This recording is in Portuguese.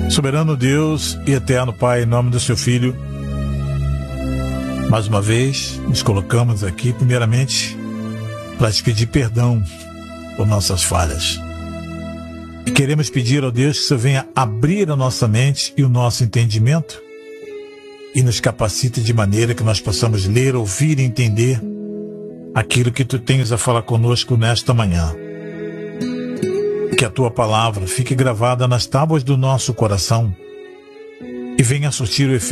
Soberano Deus e eterno Pai, em nome do seu Filho, mais uma vez nos colocamos aqui, primeiramente, para te pedir perdão por nossas falhas. E queremos pedir ao Deus que o Senhor venha abrir a nossa mente e o nosso entendimento e nos capacite de maneira que nós possamos ler, ouvir e entender aquilo que tu tens a falar conosco nesta manhã. Que a tua palavra fique gravada nas tábuas do nosso coração e venha surtir o efeito